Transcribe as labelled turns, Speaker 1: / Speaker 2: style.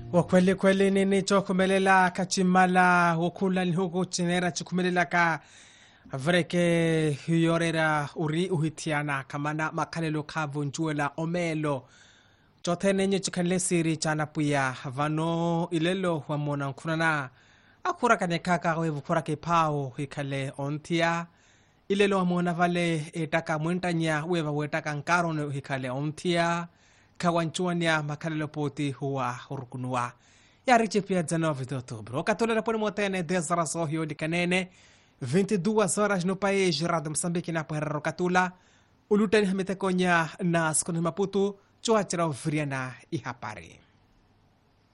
Speaker 1: Wakweli kweli nini chokumelela kachimala wakula nhugu chinera chukumelela ka vreke hiyorera uri uhitiana kamana makalelo kavu njuela omelo chotene nye chikanle siri chana puya vano ilelo wamona nkunana akura kane kaka wevu kura ke pao hikale ontia ilelo wamona vale etaka mwentanya weva wetaka nkaron hikale ontia kawanchuania makalelo poti huwa urukunua yariche pia 19 de outubro katolera pone motene 10 horas ohio de kanene 22 horas no país Radio Moçambique na Puerto Katula ulutani hamete konya na skoni Maputo choachira ofriana ihapari